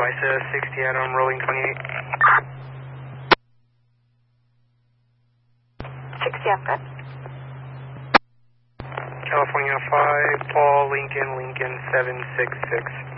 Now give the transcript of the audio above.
ISA 60 Adam, rolling 28. 60 Adam, California 5, Paul, Lincoln 766.